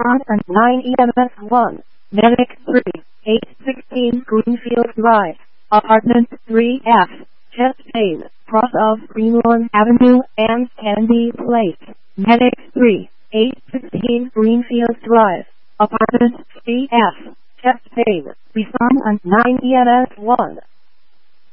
Respondent 9 EMS 1, Medic 3, 816 Greenfield Drive, Apartment 3F, chest pain, cross of Greenlawn Avenue and Candy Place. Medic 3, 816 Greenfield Drive, Apartment 3F, chest pain. Respondent 9 EMS 1.